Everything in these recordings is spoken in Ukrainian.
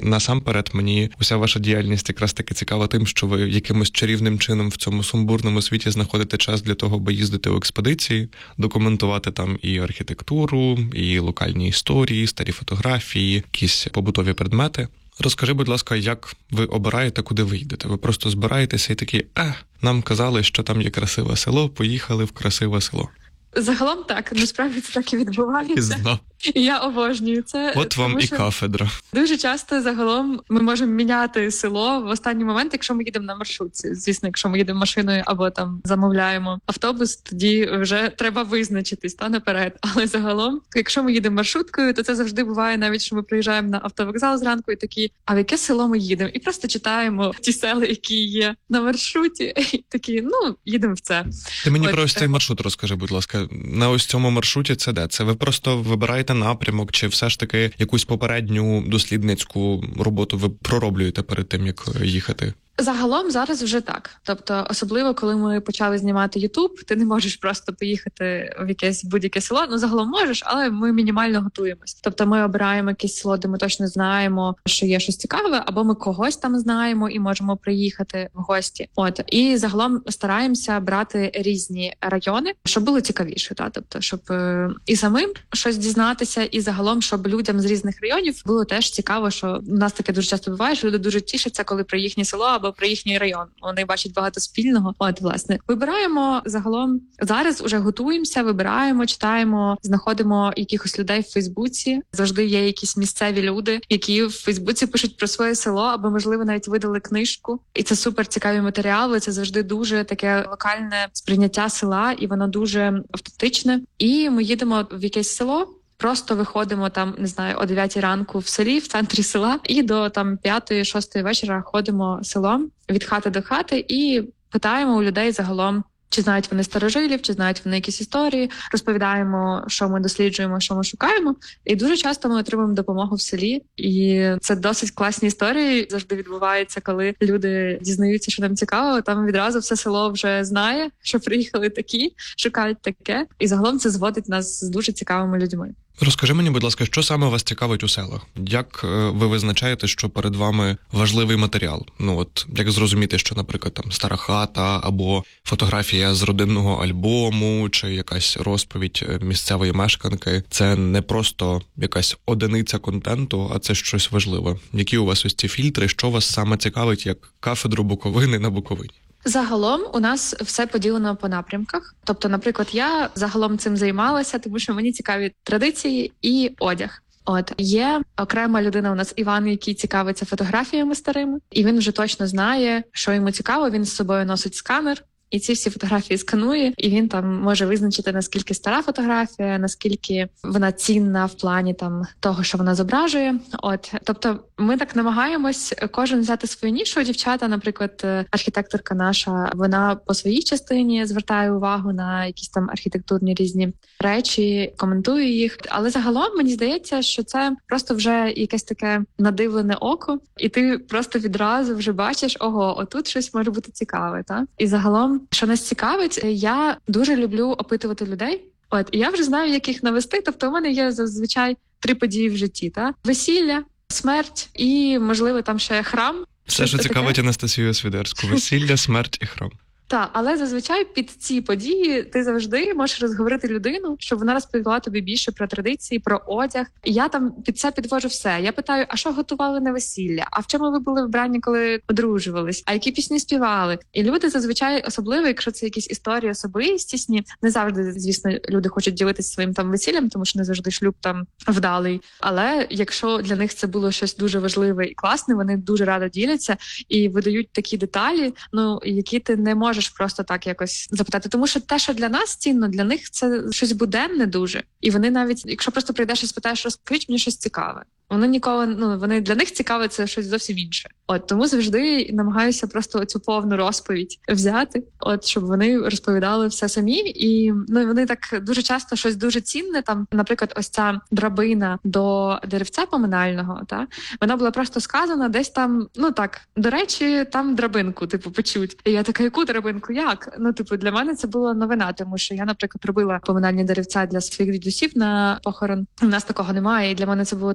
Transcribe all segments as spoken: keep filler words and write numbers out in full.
насамперед мені уся ваша діяльність якраз таки цікава тим, що ви якимось чарівним чином в цьому сумбурному світі знаходите час для того, аби їздити у експедиції, документувати там і архітектуру, і локальні історії, старі фотографії, якісь побутові предмети. Розкажи, будь ласка, як ви обираєте, куди ви йдете? Ви просто збираєтеся і такі, е, нам казали, що там є красиве село, поїхали в красиве село. Загалом так, насправді це так і відбувається. Знав. І я обожнюю це. От вам і кафедра. Дуже часто загалом ми можемо міняти село в останній момент, якщо ми їдемо на маршрутці. Звісно, якщо ми їдемо машиною або там замовляємо автобус, тоді вже треба визначитись та наперед. Але загалом, якщо ми їдемо маршруткою, то це завжди буває навіть, що ми приїжджаємо на автовокзал зранку і такі, а в яке село ми їдемо? І просто читаємо ті села, які є на маршруті, і такі, ну, їдемо в це. Ти мені От, про ось цей маршрут розкажи, будь ласка. На ось цьому маршруті це де? Це ви просто вибираєте напрямок, чи все ж таки якусь попередню дослідницьку роботу ви пророблюєте перед тим, як їхати? Загалом зараз вже так. Тобто, особливо, коли ми почали знімати Ютуб, ти не можеш просто поїхати в якесь будь-яке село. Ну, загалом можеш, але ми мінімально готуємось. Тобто ми обираємо якесь село, де ми точно знаємо, що є щось цікаве, або ми когось там знаємо і можемо приїхати в гості. От. І загалом стараємося брати різні райони, щоб було цікавіше. Та? Тобто, щоб е- і самим щось дізнатися, і загалом, щоб людям з різних районів було теж цікаво, що у нас таке дуже часто буває, що люди дуже тішаться, коли про їхнє село або про їхній район. Вони бачать багато спільного. От, власне, вибираємо загалом. Зараз уже готуємося, вибираємо, читаємо, знаходимо якихось людей в Фейсбуці. Завжди є якісь місцеві люди, які в Фейсбуці пишуть про своє село, або, можливо, навіть видали книжку. І це супер цікаві матеріали. Це завжди дуже таке локальне сприйняття села, і воно дуже автентичне. І ми їдемо в якесь село. Просто виходимо там, не знаю, о дев'ятій ранку в селі, в центрі села, і до там п'ятої-шостої вечора ходимо селом від хати до хати і питаємо у людей загалом, чи знають вони старожилів, чи знають вони якісь історії, розповідаємо, що ми досліджуємо, що ми шукаємо. І дуже часто ми отримуємо допомогу в селі. І це досить класні історії. Завжди відбувається, коли люди дізнаються, що нам цікаво. Там відразу все село вже знає, що приїхали такі, шукають таке. І загалом це зводить нас з дуже цікавими людьми. Розкажи мені, будь ласка, що саме вас цікавить у селах? Як ви визначаєте, що перед вами важливий матеріал? Ну от, як зрозуміти, що, наприклад, там стара хата, або фотографія з родинного альбому, чи якась розповідь місцевої мешканки – це не просто якась одиниця контенту, а це щось важливе. Які у вас ось ці фільтри, що вас саме цікавить як кафедру Буковини на Буковині? Загалом у нас все поділено по напрямках. Тобто, наприклад, я загалом цим займалася, тому що мені цікаві традиції і одяг. От є окрема людина у нас Іван, який цікавиться фотографіями старими, і він вже точно знає, що йому цікаво. Він з собою носить сканер. І ці всі фотографії сканує, і він там може визначити, наскільки стара фотографія, наскільки вона цінна в плані там того, що вона зображує. От, тобто ми так намагаємось кожен взяти свою нішу. Дівчата, наприклад, архітекторка наша, вона по своїй частині звертає увагу на якісь там архітектурні різні речі, коментує їх. Але загалом мені здається, що це просто вже якесь таке надивлене око, і ти просто відразу вже бачиш, ого, отут щось може бути цікаве, та? І загалом, що нас цікавить, я дуже люблю опитувати людей. От, і я вже знаю, як їх навести. Тобто у мене є зазвичай три події в житті. Та? Весілля, смерть і, можливо, там ще храм. Все, що цікавить Анастасію Свідерську. Весілля, смерть і храм. Так, але зазвичай під ці події ти завжди можеш розговорити людину, щоб вона розповіла тобі більше про традиції, про одяг. І я там під це підвожу все. Я питаю, а що готували на весілля? А в чому ви були вбрані, коли одружувались? А які пісні співали? І люди зазвичай, особливо, якщо це якісь історії особистісні, не завжди, звісно, люди хочуть ділитися своїм там весіллям, тому що не завжди шлюб там вдалий. Але якщо для них це було щось дуже важливе і класне, вони дуже радо діляться і видають такі деталі, ну які ти не можеш просто так якось запитати. Тому що те, що для нас цінно, для них це щось буденне дуже. І вони навіть, якщо просто прийдеш і спитаєш, розкажіть мені щось цікаве. Вони ніколи, ну, вони для них цікаве це щось зовсім інше. От, тому завжди намагаюся просто цю повну розповідь взяти, от, щоб вони розповідали все самі. І, ну, вони так дуже часто щось дуже цінне, там, наприклад, ось ця драбина до деревця поминального, та, вона була просто сказана десь там, ну так, до речі, там драбинку, типу, почуть. І я така, яку драбинку, як? Ну, типу, для мене це була новина, тому що я, наприклад, робила поминальні деревця для своїх дідусів на похорон. У нас такого немає, і для мене це було так дивно.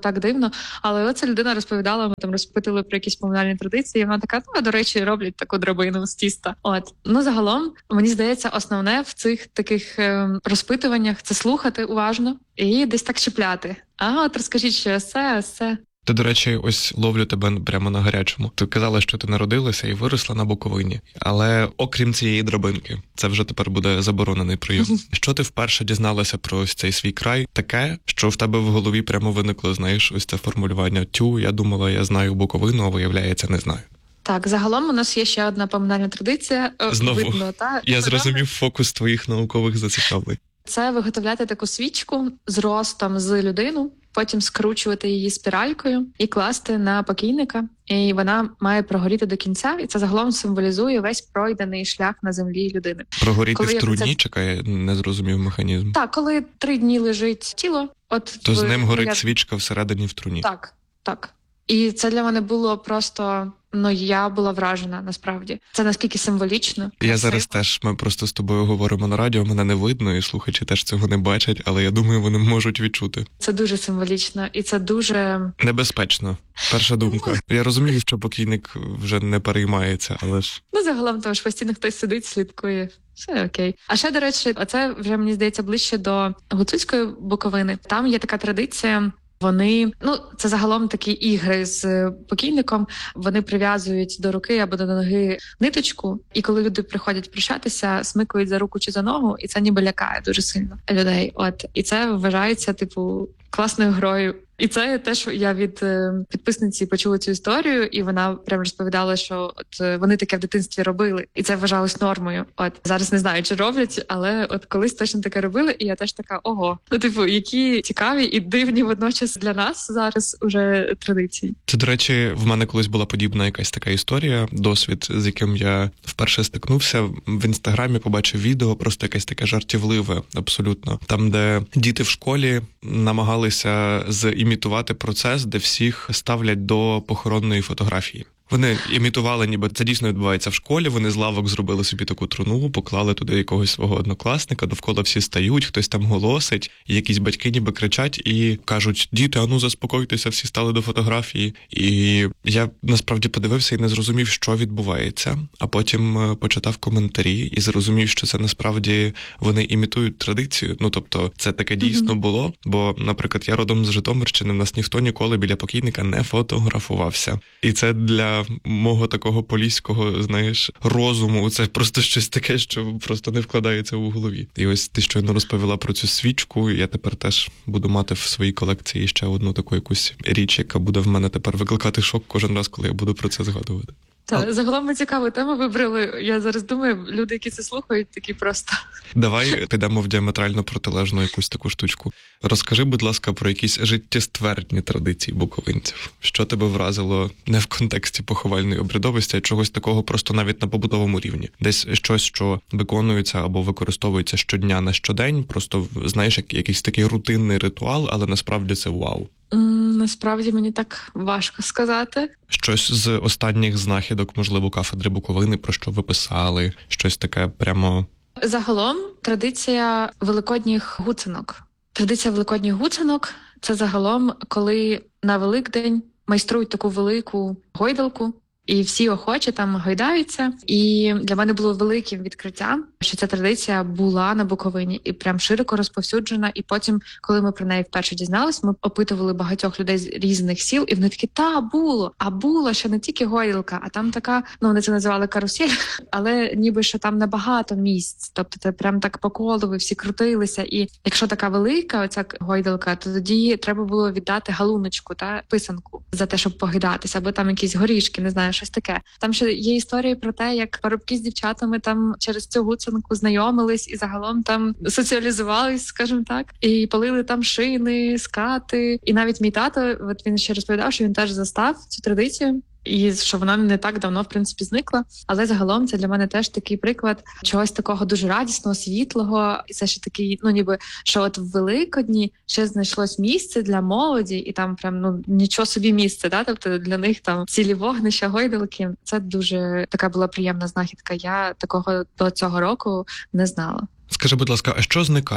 дивно. Але оця людина розповідала, ми там розпитали про якісь поминальні традиції, і вона така, ну, до речі, роблять таку драбину з тіста. От. Ну, загалом, мені здається, основне в цих таких е, розпитуваннях – це слухати уважно і десь так чіпляти. А от розкажіть, що це, це. Ти, до речі, ось ловлю тебе прямо на гарячому. Ти казала, що ти народилася і виросла на Буковині. Але окрім цієї драбинки, це вже тепер буде заборонений прийом. Що ти вперше дізналася про ось цей свій край? Таке, що в тебе в голові прямо виникло, знаєш, ось це формулювання «тю, я думала, я знаю Буковину, а виявляється, не знаю». Так, загалом у нас є ще одна поминальна традиція. Знову, видно, та, я зрозумів фокус твоїх наукових зацікавлень. Це виготовляти таку свічку з ростом з людину, потім скручувати її спіралькою і класти на покійника. І вона має прогоріти до кінця, і це загалом символізує весь пройдений шлях на землі людини. Прогоріти коли в труні, це... чекає, не зрозумів механізм. Так, коли три дні лежить тіло, от то в... з ним горить я... свічка всередині в труні. Так, так. І це для мене було просто, ну, я була вражена, насправді. Це наскільки символічно. Я красиво. зараз теж, ми просто з тобою говоримо на радіо, мене не видно, і слухачі теж цього не бачать, але я думаю, вони можуть відчути. Це дуже символічно, і це дуже... Небезпечно. Перша думка. Я розумію, що покійник вже не переймається, але ж... Ну, загалом, тому ж постійно хтось сидить, слідкує. Все окей. А ще, до речі, оце вже, мені здається, ближче до Гуцульської Буковини. Там є така традиція. Вони, ну, це загалом такі ігри з покійником, вони прив'язують до руки або до ноги ниточку, і коли люди приходять прощатися, смикають за руку чи за ногу, і це ніби лякає дуже сильно людей. От, і це вважається, типу, класною грою. І це теж я від е, підписниці почула цю історію, і вона прям розповідала, що от е, вони таке в дитинстві робили, і це вважалось нормою. От зараз не знаю, чи роблять, але от колись точно таке робили, і я теж така, ого, ну типу, які цікаві і дивні водночас для нас зараз уже традиції. Це, до речі, в мене колись була подібна якась така історія, досвід, з яким я вперше стикнувся. В інстаграмі побачив відео, просто якесь таке жартівливе, абсолютно, там, де діти в школі намагалися з імітувати процес, де всіх ставлять до похоронної фотографії. Вони імітували, ніби це дійсно відбувається в школі, вони з лавок зробили собі таку труну, поклали туди якогось свого однокласника, довкола всі стають, хтось там голосить, і якісь батьки ніби кричать і кажуть: «Діти, а ну заспокойтеся, всі стали до фотографії». І я насправді подивився і не зрозумів, що відбувається, а потім почитав коментарі і зрозумів, що це насправді вони імітують традицію. Ну, тобто, це таке дійсно mm-hmm. було, бо, наприклад, я родом з Житомирщини, в нас ніхто ніколи біля покійника не фотографувався. І це для мого такого поліського, знаєш, розуму, це просто щось таке, що просто не вкладається у голові. І ось ти щойно розповіла про цю свічку, і я тепер теж буду мати в своїй колекції ще одну таку якусь річ, яка буде в мене тепер викликати шок кожен раз, коли я буду про це згадувати. Так, загалом ми цікаву тему вибрали. Я зараз думаю, люди, які це слухають, такі просто. Давай підемо в діаметрально протилежну якусь таку штучку. Розкажи, будь ласка, про якісь життєствердні традиції буковинців. Що тебе вразило не в контексті поховальної обрядовості, а чогось такого просто навіть на побутовому рівні. Десь щось, що виконується або використовується щодня на щодень, просто, знаєш, як якийсь такий рутинний ритуал, але насправді це вау. Насправді мені так важко сказати. Щось з останніх знахідок, можливо, кафедри Буковини, про що ви писали, щось таке прямо... Загалом традиція великодніх гуцинок. Традиція великодніх гуцинок – це загалом, коли на Великдень майструють таку велику гойдалку, і всі охочі там гойдаються. І для мене було великим відкриттям, що ця традиція була на Буковині і прям широко розповсюджена. І потім, коли ми про неї вперше дізнались, ми опитували багатьох людей з різних сіл, і вони такі: та, було, а було, що не тільки гойдалка, а там така, ну вони це називали карусель, але ніби що там набагато місць. Тобто це прям так по колу, всі крутилися. І якщо така велика оця гойдалка, то тоді треба було віддати галуночку та писанку за те, щоб погидатися, або там якісь горішки, не знаю, щось таке. Там ще є історії про те, як парубки з дівчатами там через цю гуцинку знайомились і загалом там соціалізувались, скажімо так, і палили там шини, скати. І навіть мій тато, от він ще розповідав, що він теж застав цю традицію. І що вона не так давно, в принципі, зникла. Але загалом це для мене теж такий приклад чогось такого дуже радісного, світлого. І це ще такий, ну ніби, що от в Великодні ще знайшлось місце для молоді, і там прям, ну, нічого собі місце, да? Тобто для них там цілі вогнища, гойдалки. Це дуже така була приємна знахідка. Я такого до цього року не знала. Скажи, будь ласка, а що зникає?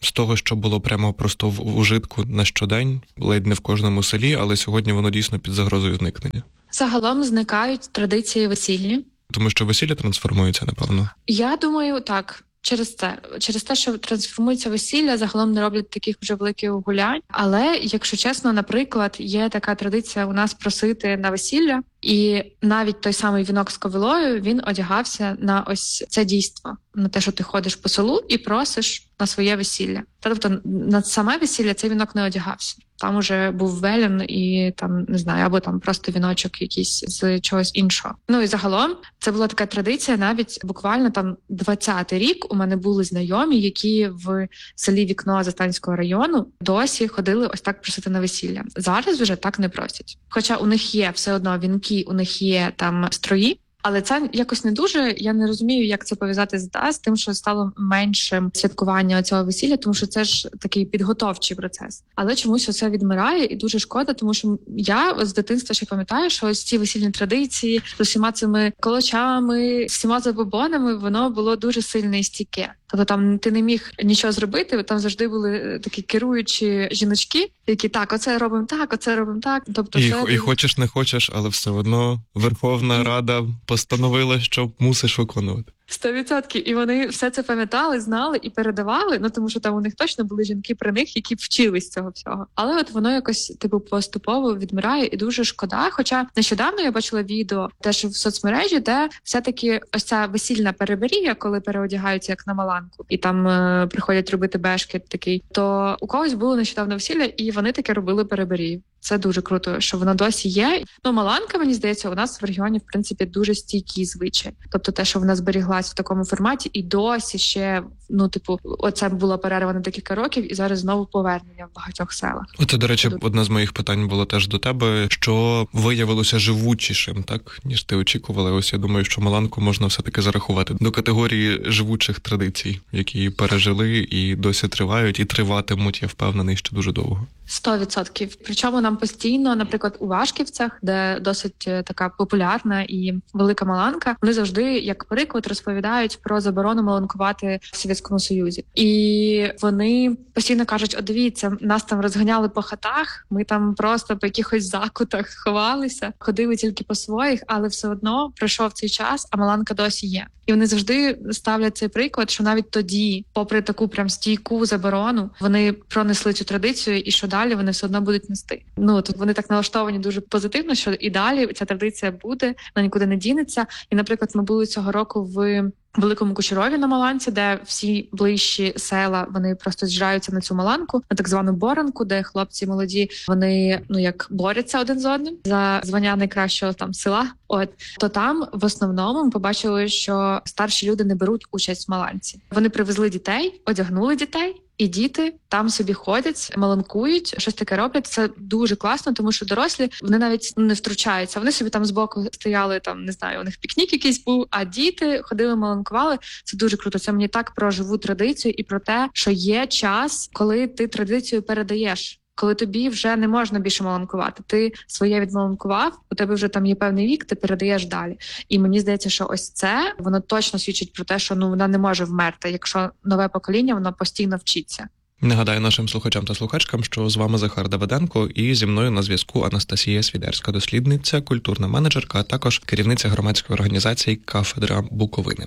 з того, що було прямо просто в ужитку на щодень, ледь не в кожному селі, але сьогодні воно дійсно під загрозою зникнення? Загалом зникають традиції весільні. Тому що весілля трансформується, напевно? Я думаю, так. Через це, через те, що трансформується весілля, загалом не роблять таких вже великих гулянь. Але, якщо чесно, наприклад, є така традиція у нас просити на весілля, і навіть той самий вінок з ковилою, він одягався на ось це дійство, на те, що ти ходиш по селу і просиш на своє весілля. Тобто на саме весілля цей вінок не одягався. Там уже був велін і там, не знаю, або там просто віночок якийсь з чогось іншого. Ну і загалом це була така традиція, навіть буквально там двадцятий рік у мене були знайомі, які в селі Вікно Застанського району досі ходили ось так просити на весілля. Зараз вже так не просять. Хоча у них є все одно вінки, у них є там строї, але це якось не дуже, я не розумію, як це пов'язати з, да, з тим, що стало меншим святкування цього весілля, тому що це ж такий підготовчий процес. Але чомусь оце відмирає і дуже шкода, тому що я з дитинства ще пам'ятаю, що ось ці весільні традиції з усіма цими колочами, всіма забобонами, воно було дуже сильне і стійке. Тобто там ти не міг нічого зробити, там завжди були такі керуючі жіночки, які так, оце робимо так, оце робимо так. Тобто і, це... і хочеш, не хочеш, але все одно Верховна і... Рада постановила, що мусиш виконувати. Сто відсотків. І вони все це пам'ятали, знали і передавали, ну тому що там у них точно були жінки при них, які вчились цього всього. Але от воно якось типу поступово відмирає і дуже шкода. Хоча нещодавно я бачила відео теж в соцмережі, де все-таки ось ця весільна переберія, коли переодягаються як на маланку, і там е- приходять робити бешкет такий, то у когось було нещодавно весілля, і вони таке робили переберію. Це дуже круто, що воно досі є. Ну, маланка, мені здається, у нас в регіоні, в принципі, дуже стійкий звичай. Тобто те, що вона зберіглась в такому форматі, і досі ще, ну, типу, оце було перерва на декілька років, і зараз знову повернення в багатьох селах. Оце, до речі, одне з моїх питань було теж до тебе, що виявилося живучішим, так, ніж ти очікувала. Ось я думаю, що маланку можна все-таки зарахувати до категорії живучих традицій, які пережили і досі тривають, і триватимуть, я впевнений, ще дуже довго. Сто відсотків. Причому нам постійно, наприклад, у Вашківцях, де досить така популярна і велика маланка, вони завжди, як приклад, розповідають про заборону маланкувати в Совєтському Союзі. І вони постійно кажуть: о, дивіться, нас там розганяли по хатах, ми там просто по якихось закутах ховалися, ходили тільки по своїх, але все одно пройшов цей час, а маланка досі є. І вони завжди ставлять цей приклад, що навіть тоді, попри таку прям стійку заборону, вони пронесли цю традицію, і що далі вони все одно будуть нести. Ну, тут вони так налаштовані дуже позитивно, що і далі ця традиція буде, вона нікуди не дінеться. І, наприклад, ми були цього року в Великому Кучерові на Маланці, де всі ближчі села, вони просто з'їжджаються на цю маланку, на так звану боранку, де хлопці молоді, вони, ну, як борються один з одним за звання найкращого там села. От, то там в основному ми побачили, що старші люди не беруть участь в маланці. Вони привезли дітей, одягнули дітей, і діти там собі ходять, маланкують, щось таке роблять. Це дуже класно, тому що дорослі, вони навіть не втручаються. Вони собі там збоку стояли, там, не знаю, у них пікнік якийсь був, а діти ходили, маланкували. Це дуже круто. Це мені так про живу традицію і про те, що є час, коли ти традицію передаєш. Коли тобі вже не можна більше маланкувати, ти своє відмаланкував, у тебе вже там є певний вік, ти передаєш далі. І мені здається, що ось це, воно точно свідчить про те, що ну вона не може вмерти, якщо нове покоління, воно постійно вчиться. Нагадаю нашим слухачам та слухачкам, що з вами Захар Давиденко, і зі мною на зв'язку Анастасія Свідерська, дослідниця, культурна менеджерка, а також керівниця громадської організації «Кафедра Буковини».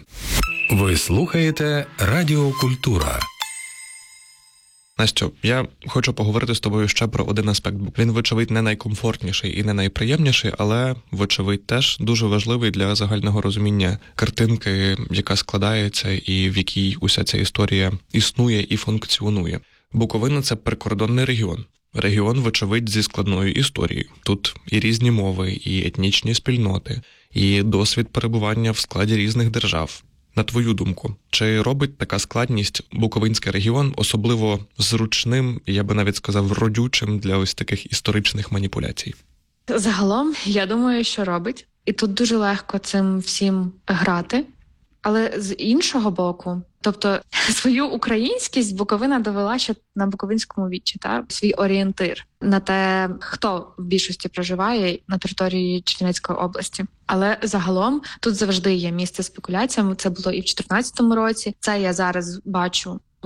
Ви слухаєте Радіо Культура. Настю, я хочу поговорити з тобою ще про один аспект. Він, вочевидь, не найкомфортніший і не найприємніший, але, вочевидь, теж дуже важливий для загального розуміння картинки, яка складається і в якій уся ця історія існує і функціонує. Буковина – це прикордонний регіон. Регіон, вочевидь, зі складною історією. Тут і різні мови, і етнічні спільноти, і досвід перебування в складі різних держав. На твою думку, чи робить така складність Буковинський регіон особливо зручним, я би навіть сказав, родючим для ось таких історичних маніпуляцій? Загалом, я думаю, що робить. І тут дуже легко цим всім грати. Але з іншого боку, тобто свою українськість Буковина довела ще на Буковинському вічі, та свій орієнтир на те, хто в більшості проживає на території Чернівецької області. Але загалом тут завжди є місце спекуляціям. Це було і в чотирнадцятому році. Це я зараз бачу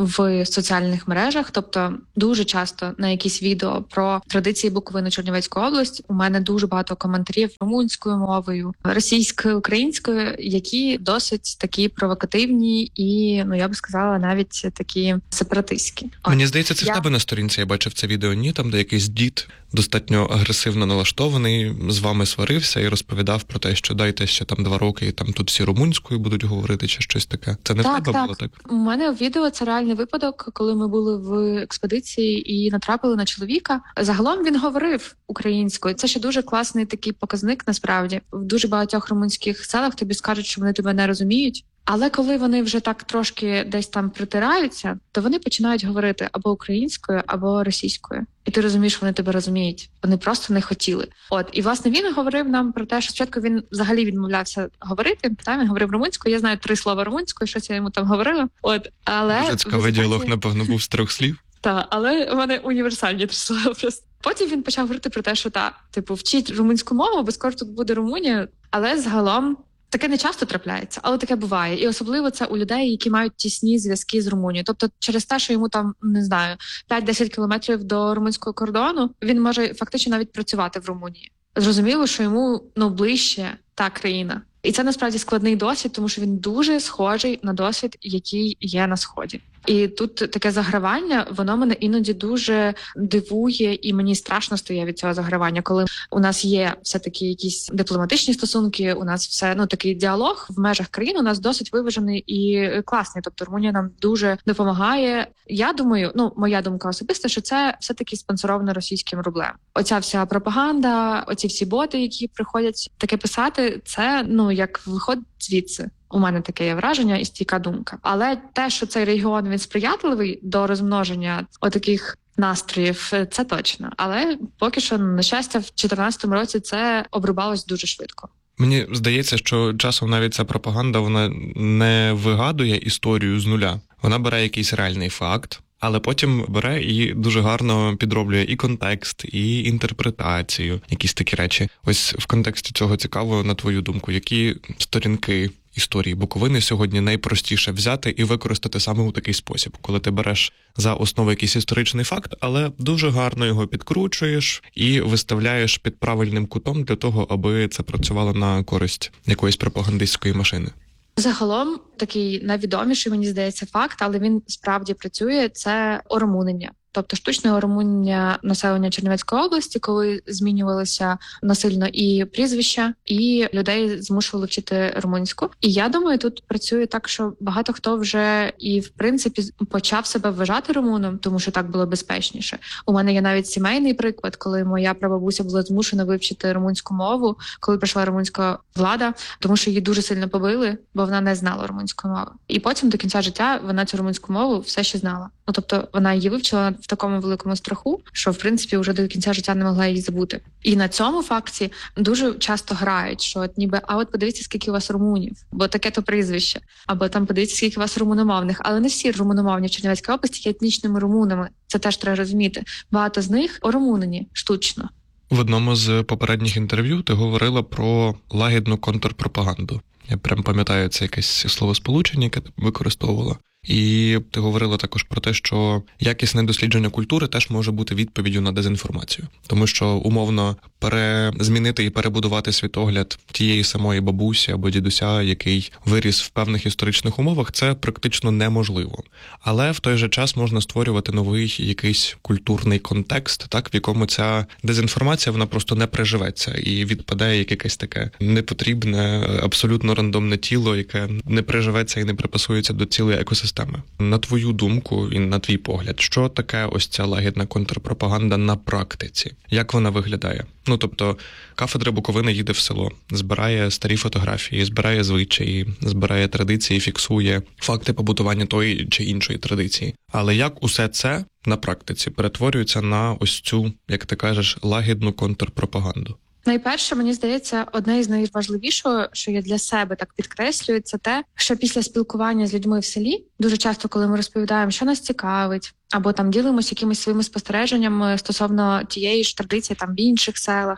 в соціальних мережах. Тобто дуже часто на якісь відео про традиції Буковини, Чернівецьку область у мене дуже багато коментарів румунською мовою, російською, українською, які досить такі провокативні і, ну я б сказала, навіть такі сепаратистські. Мені здається, це я... в тебе на сторінці я бачив це відео. Ні, там де якийсь дід достатньо агресивно налаштований, з вами сварився і розповідав про те, що дайте ще там два роки, і там тут всі румунською будуть говорити, чи щось таке. Це не так, в тебе так. було так? У мене в відео це реальний випадок, коли ми були в експедиції і натрапили на чоловіка. Загалом він говорив українською. Це ще дуже класний такий показник, насправді. В дуже багатьох румунських селах тобі скажуть, що вони тебе не розуміють. Але коли вони вже так трошки десь там притираються, то вони починають говорити або українською, або російською. І ти розумієш, вони тебе розуміють. Вони просто не хотіли. От, і власне він говорив нам про те, що спочатку він взагалі відмовлявся говорити. Та він говорив румунською. Я знаю три слова румунською, щось я йому там говорила. От, але Дуже цікавий діалог, напевно, був з трьох слів. Так, але вони універсальні три слова просто. Потім він почав говорити про те, що та, типу, вчіть румунську мову, бо скоро тут буде Румунія. Але загалом таке не часто трапляється, але таке буває. І особливо це у людей, які мають тісні зв'язки з Румунією. Тобто через те, що йому там, не знаю, п'ять-десять кілометрів до румунського кордону, він може фактично навіть працювати в Румунії. Зрозуміло, що йому, ну, ближче та країна. І це насправді складний досвід, тому що він дуже схожий на досвід, який є на Сході. І тут таке загравання, воно мене іноді дуже дивує, і мені страшно стає від цього загравання, коли у нас є все-таки якісь дипломатичні стосунки, у нас все, ну, такий діалог в межах країни у нас досить виважений і класний. Тобто Румунія нам дуже допомагає. Я думаю, ну, моя думка особиста, що це все-таки спонсоровано російським рублем. Оця вся пропаганда, оці всі боти, які приходять таке писати, це, ну, як виходить звідси. У мене таке є враження і стійка думка. Але те, що цей регіон, він сприятливий до розмноження отаких настроїв, це точно. Але поки що, на щастя, в чотирнадцятому році це обрубалось дуже швидко. Мені здається, що часом навіть ця пропаганда, вона не вигадує історію з нуля. Вона бере якийсь реальний факт, але потім бере і дуже гарно підроблює і контекст, і інтерпретацію, якісь такі речі. Ось в контексті цього цікаво, на твою думку, які сторінки історії Буковини сьогодні найпростіше взяти і використати саме у такий спосіб, коли ти береш за основу якийсь історичний факт, але дуже гарно його підкручуєш і виставляєш під правильним кутом для того, аби це працювало на користь якоїсь пропагандистської машини. Загалом такий найвідоміший, мені здається, факт, але він справді працює, це оромунення. Тобто штучне оромунення населення Чернівецької області, коли змінювалися насильно і прізвища, і людей змушували вчити румунську. І я думаю, тут працює так, що багато хто вже і, в принципі, почав себе вважати румуном, тому що так було безпечніше. У мене є навіть сімейний приклад, коли моя прабабуся була змушена вивчити румунську мову, коли прийшла румунська влада, тому що її дуже сильно побили, бо вона не знала румунської мови. І потім до кінця життя вона цю румунську мову все ще знала. Ну, тобто вона її вивчила в такому великому страху, що, в принципі, вже до кінця життя не могла її забути. І на цьому факті дуже часто грають, що от ніби, а от подивіться, скільки у вас румунів, бо таке-то прізвище, або там подивіться, скільки у вас румуномовних. Але не всі румуномовні в Чернівецькій області є етнічними румунами. Це теж треба розуміти. Багато з них орумунені штучно. В одному з попередніх інтерв'ю ти говорила про лагідну контрпропаганду. Я прям пам'ятаю це якесь словосполучення, яке ти використовувала. І ти говорила також про те, що якісне дослідження культури теж може бути відповіддю на дезінформацію. Тому що, умовно, перезмінити і перебудувати світогляд тієї самої бабусі або дідуся, який виріс в певних історичних умовах, це практично неможливо. Але в той же час можна створювати новий якийсь культурний контекст, так, в якому ця дезінформація, вона просто не приживеться і відпадає як якесь таке непотрібне, абсолютно рандомне тіло, яке не приживеться і не припасується до цілої екосистеми. На твою думку і на твій погляд, що таке ось ця лагідна контрпропаганда на практиці? Як вона виглядає? Ну, тобто, кафедра Буковини їде в село, збирає старі фотографії, збирає звичаї, збирає традиції, фіксує факти побудування тої чи іншої традиції. Але як усе це на практиці перетворюється на ось цю, як ти кажеш, лагідну контрпропаганду? Найперше, мені здається, одне із найважливішого, що я для себе так підкреслюю, це те, що після спілкування з людьми в селі, дуже часто, коли ми розповідаємо, що нас цікавить, або там ділимося якимись своїми спостереженнями стосовно тієї ж традиції там в інших селах,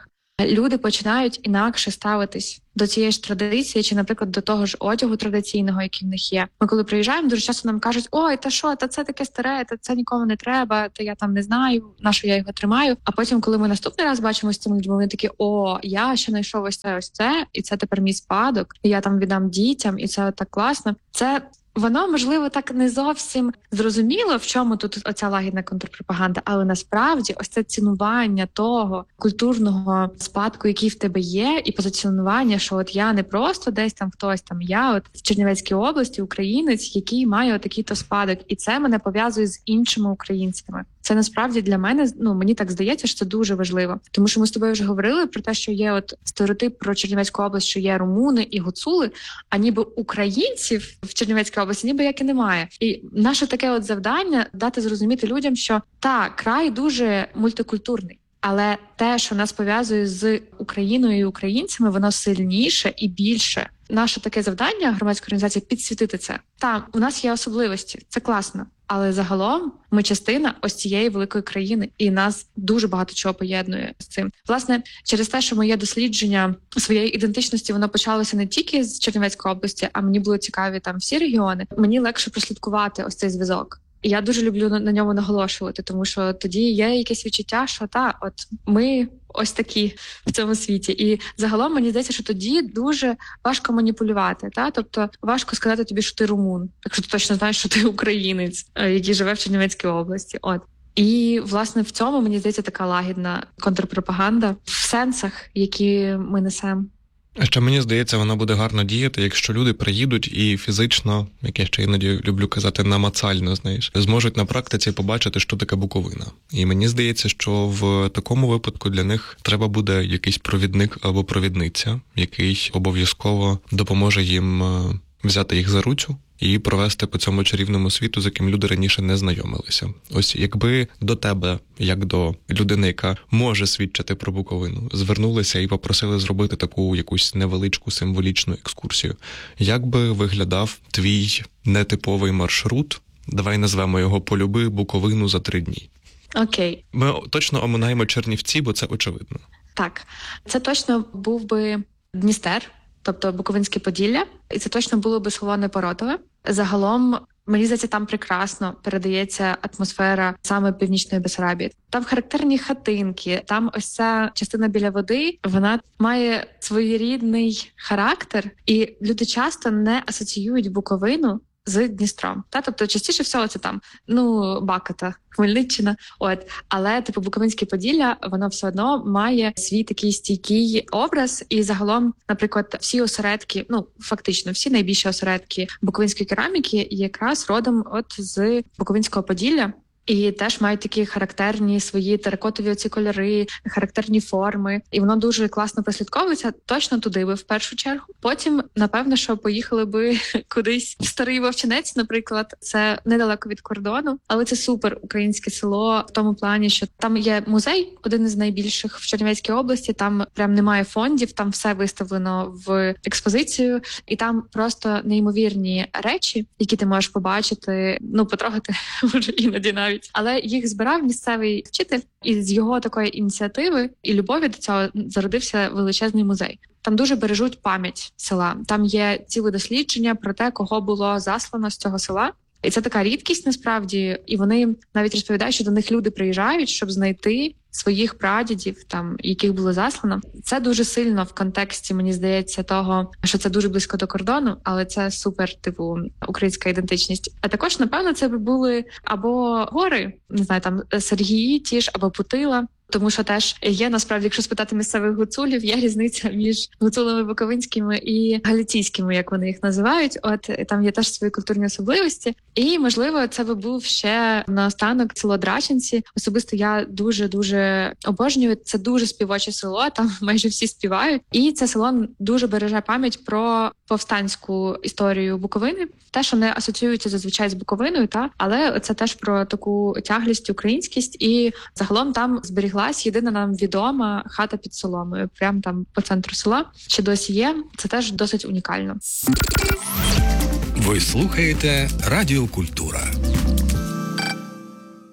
люди починають інакше ставитись до цієї ж традиції, чи, наприклад, до того ж одягу традиційного, який в них є. Ми коли приїжджаємо, дуже часто нам кажуть: ой, та що, та це таке старе, та це нікому не треба, та я там не знаю, на що я його тримаю. А потім, коли ми наступний раз бачимо з цими людьми, вони такі: о, я ще знайшов ось це, ось це, і це тепер мій спадок, і я там віддам дітям, і це так класно. Це воно, можливо, так не зовсім зрозуміло, в чому тут оця лагідна контрпропаганда, але насправді ось це цінування того культурного спадку, який в тебе є, і позиціонування, що от я не просто десь там хтось там, я от в Чернівецькій області українець, який має отакий-то спадок, і це мене пов'язує з іншими українцями. Це насправді для мене, ну, мені так здається, що це дуже важливо. Тому що ми з тобою вже говорили про те, що є от стереотип про Чернівецьку область, що є румуни і гуцули, а ніби українців в Чернівецькій області ніби як і немає. І наше таке от завдання – дати зрозуміти людям, що так, край дуже мультикультурний, але те, що нас пов'язує з Україною і українцями, воно сильніше і більше. Наше таке завдання громадської організації – підсвітити це. Так, у нас є особливості, це класно. Але загалом ми частина ось цієї великої країни, і нас дуже багато чого поєднує з цим. Власне, через те, що моє дослідження своєї ідентичності, воно почалося не тільки з Чернівецької області, а мені було цікаві там всі регіони, мені легше прослідкувати ось цей зв'язок. І я дуже люблю на ньому наголошувати, тому що тоді є якесь відчуття, що та, от ми ось такі в цьому світі. І загалом мені здається, що тоді дуже важко маніпулювати. Та? Тобто важко сказати тобі, що ти румун, якщо ти точно знаєш, що ти українець, який живе в Чернівецькій області. От. І, власне, в цьому, мені здається, така лагідна контрпропаганда в сенсах, які ми несемо. А ще мені здається, вона буде гарно діяти, якщо люди приїдуть і фізично, як я ще іноді люблю казати, намацально, знаєш, зможуть на практиці побачити, що таке Буковина. І мені здається, що в такому випадку для них треба буде якийсь провідник або провідниця, який обов'язково допоможе їм взяти їх за руцю і провести по цьому чарівному світу, з яким люди раніше не знайомилися. Ось якби до тебе, як до людини, яка може свідчити про Буковину, звернулися і попросили зробити таку якусь невеличку символічну екскурсію, як би виглядав твій нетиповий маршрут? Давай назвемо його «Полюби Буковину за три дні». Окей. Ми точно оминаємо Чернівці, бо це очевидно. Так. Це точно був би Дністер, тобто Буковинське Поділля, і це точно було би село Непоротове. Загалом, мені здається, там прекрасно передається атмосфера саме Північної Бессарабії. Там характерні хатинки, там ось ця частина біля води, вона має своєрідний характер, і люди часто не асоціюють Буковину з Дністром. Та? Тобто частіше всього це там, ну, Баката, Хмельниччина, от. Але, типу, Буковинське Поділля, воно все одно має свій такий стійкий образ. І загалом, наприклад, всі осередки, ну, фактично, всі найбільші осередки буковинської кераміки якраз родом от з Буковинського Поділля. І теж мають такі характерні свої теракотові оці кольори, характерні форми. І воно дуже класно прослідковується. Точно туди би в першу чергу. Потім, напевно, що поїхали би кудись в Старий Вовчинець, наприклад. Це недалеко від кордону. Але це супер українське село в тому плані, що там є музей, один із найбільших в Чернівецькій області. Там прям немає фондів, там все виставлено в експозицію. І там просто неймовірні речі, які ти можеш побачити, ну, потрогати може іноді навіть. Але їх збирав місцевий вчитель, і з його такої ініціативи і любові до цього зародився величезний музей. Там дуже бережуть пам'ять села. Там є ціле дослідження про те, кого було заслано з цього села. І це така рідкість насправді. І вони навіть розповідають, що до них люди приїжджають, щоб знайти своїх прадідів, там, яких було заслано. Це дуже сильно в контексті, мені здається, того, що це дуже близько до кордону, але це супер, типу, українська ідентичність. А також, напевно, це би були або гори, не знаю, там, Сергії ті ж, або Путила. Тому що теж є, насправді, якщо спитати місцевих гуцулів, є різниця між гуцулами буковинськими і галиційськими, як вони їх називають. От там є теж свої культурні особливості. І, можливо, це би був ще наостанок село Драченці. Особисто я дуже-дуже обожнюю. Це дуже співоче село, там майже всі співають. І це село дуже береже пам'ять про повстанську історію Буковини. Те, що не асоціюється зазвичай з Буковиною, та але це теж про таку тяглість, українськість. І загалом там зберігла єдина нам відома хата під соломою, прямо там по центру села. Ще досі є. Це теж досить унікально. Ви слухаєте Радіо Культура.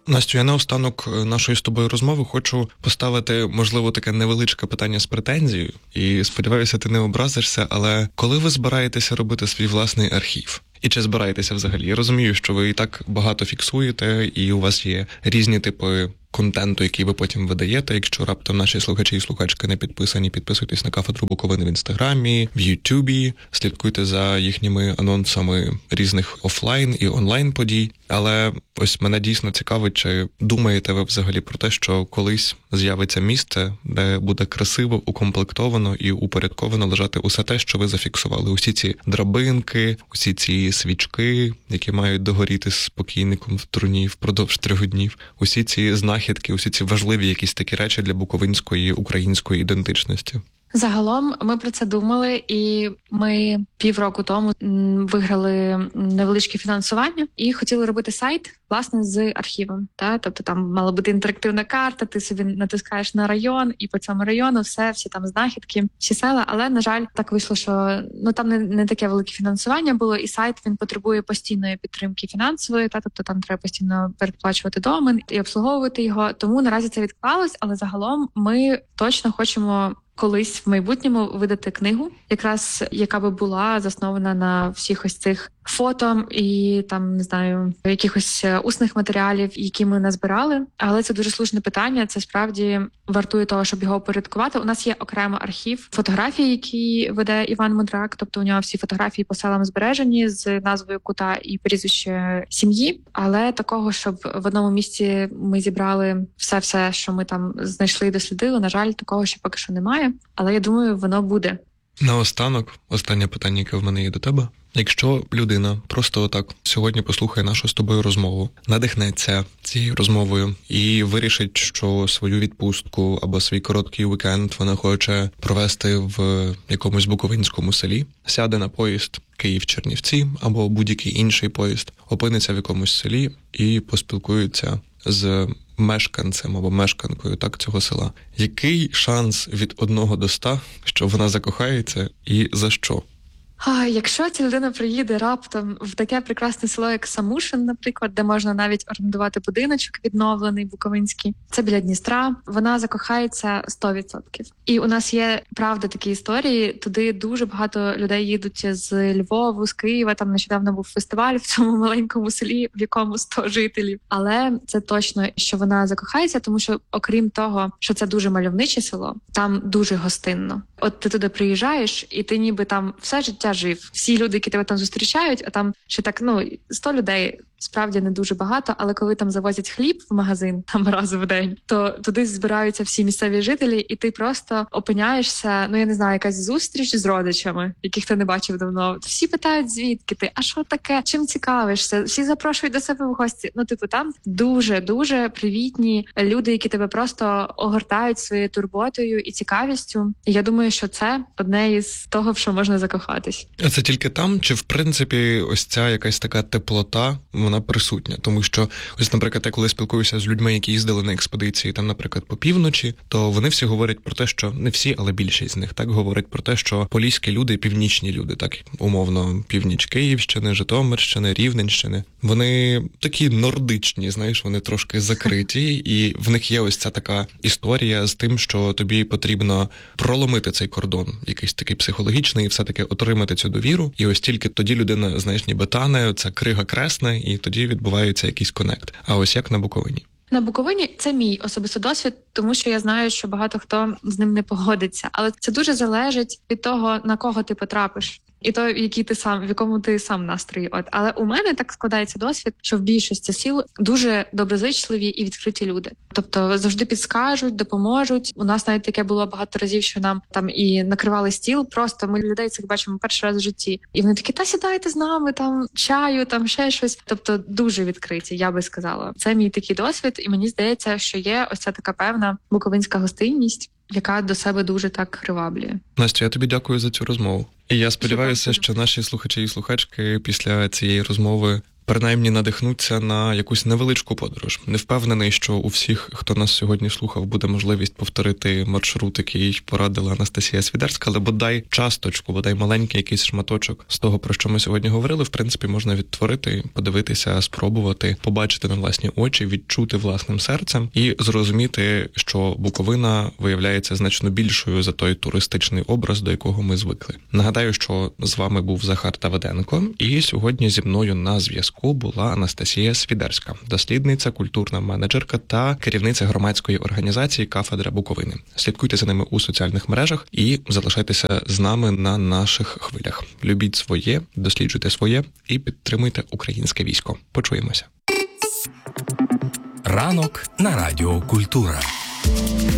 Настю, я наостанок нашої з тобою розмови хочу поставити, можливо, таке невеличке питання з претензією, і сподіваюся, ти не образишся, але коли ви збираєтеся робити свій власний архів? І чи збираєтеся взагалі? Я розумію, що ви і так багато фіксуєте, і у вас є різні типи контенту, який ви потім видаєте. Якщо раптом наші слухачі і слухачки не підписані, підписуйтесь на кафедру Буковини в Інстаграмі, в Ютубі, слідкуйте за їхніми анонсами різних офлайн і онлайн подій. Але ось мене дійсно цікавить, чи думаєте ви взагалі про те, що колись з'явиться місце, де буде красиво, укомплектовано і упорядковано лежати усе те, що ви зафіксували. Усі ці драбинки, усі ці свічки, які мають догоріти з покійником в труні впродовж трьох днів, усі ці знахідки, усі ці важливі якісь такі речі для буковинської української ідентичності. Загалом ми про це думали, і ми півроку тому виграли невеличке фінансування і хотіли робити сайт, власне, з архівом. Та? Тобто там мала бути інтерактивна карта, ти собі натискаєш на район, і по цьому району все, всі там знахідки, всі села. Але, на жаль, так вийшло, що ну там не, не таке велике фінансування було, і сайт, він потребує постійної підтримки фінансової, та? Тобто там треба постійно передплачувати домен і обслуговувати його. Тому наразі це відклалось, але загалом ми точно хочемо колись в майбутньому видати книгу, якраз яка би була заснована на всіх ось цих фото і там, не знаю, якихось усних матеріалів, які ми назбирали. Але це дуже слушне питання, це справді вартує того, щоб його упорядкувати. У нас є окремо архів фотографій, які веде Іван Мудрак, тобто у нього всі фотографії по селам збережені з назвою кута і прізвище сім'ї. Але такого, щоб в одному місці ми зібрали все-все, що ми там знайшли і дослідили, на жаль, такого ще поки що немає. Але я думаю, воно буде. Наостанок, останнє питання, яке в мене є до тебе. Якщо людина просто отак сьогодні послухає нашу з тобою розмову, надихнеться цією розмовою і вирішить, що свою відпустку або свій короткий вікенд вона хоче провести в якомусь буковинському селі, сяде на поїзд Київ-Чернівці або будь-який інший поїзд, опиниться в якомусь селі і поспілкується з мешканцем або мешканкою так цього села. Який шанс від одного до ста, що вона закохається, і за що? А, якщо ця людина приїде раптом в таке прекрасне село, як Самушин, наприклад, де можна навіть орендувати будиночок відновлений, буковинський, це біля Дністра, вона закохається сто відсотків. І у нас є, правда, такі історії, туди дуже багато людей їдуть з Львову, з Києва, там нещодавно був фестиваль в цьому маленькому селі, в якому сто жителів. Але це точно, що вона закохається, тому що, окрім того, що це дуже мальовниче село, там дуже гостинно. От ти туди приїжджаєш, і ти ніби там все життя жив. Всі люди, які тебе там зустрічають, а там ще так, ну, сто людей, справді не дуже багато, але коли там завозять хліб в магазин, там раз в день, то туди збираються всі місцеві жителі, і ти просто опиняєшся, ну, я не знаю, якась зустріч з родичами, яких ти не бачив давно. Всі питають, звідки ти, а що таке, чим цікавишся, всі запрошують до себе в гості. Ну, типу, там дуже-дуже привітні люди, які тебе просто огортають своєю турботою і цікавістю. І я думаю, що це одне із того, в що можна закохатись. А це тільки там, чи в принципі ось ця якась така теплота, вона присутня? Тому що, ось, наприклад, я коли спілкуюся з людьми, які їздили на експедиції, там, наприклад, по півночі, то вони всі говорять про те, що, не всі, але більшість з них, так, говорять про те, що поліські люди, північні люди, так, умовно, північ Київщини, Житомирщини, Рівненщини, вони такі нордичні, знаєш, вони трошки закриті, і в них є ось ця така історія з тим, що тобі потрібно проломити цей кордон, якийсь такий психологічний, і все-таки отримати цю довіру, і ось тільки тоді людина, знаєш, ніби тане, ця крига кресне, і тоді відбувається якийсь конект. А ось як на Буковині? На Буковині це мій особистий досвід, тому що я знаю, що багато хто з ним не погодиться. Але це дуже залежить від того, на кого ти потрапиш. І то, який ти сам, в якому ти сам настрої. От, але у мене так складається досвід, що в більшості сіл дуже доброзичливі і відкриті люди. Тобто завжди підскажуть, допоможуть. У нас навіть таке було багато разів, що нам там і накривали стіл. Просто ми людей цих бачимо перший раз в житті. І вони такі: та сідайте з нами, там чаю, там ще щось. Тобто дуже відкриті, я би сказала. Це мій такий досвід, і мені здається, що є ось ця така певна буковинська гостинність, яка до себе дуже так приваблює. Настя, я тобі дякую за цю розмову. І я сподіваюся, що наші слухачі і слухачки після цієї розмови принаймні надихнуться на якусь невеличку подорож. Не впевнений, що у всіх, хто нас сьогодні слухав, буде можливість повторити маршрут, який порадила Анастасія Свідерська, але бодай часточку, бодай маленький якийсь шматочок з того, про що ми сьогодні говорили, в принципі, можна відтворити, подивитися, спробувати, побачити на власні очі, відчути власним серцем і зрозуміти, що Буковина виявляється значно більшою за той туристичний образ, до якого ми звикли. Нагадаю, що з вами був Захар Давиденко, і сьогодні зі мною на зв'язку була Анастасія Свідерська, дослідниця, культурна менеджерка та керівниця громадської організації «Кафедра Буковини». Слідкуйте за ними у соціальних мережах і залишайтеся з нами на наших хвилях. Любіть своє, досліджуйте своє і підтримуйте українське військо. Почуємося. Ранок на Радіо Культура.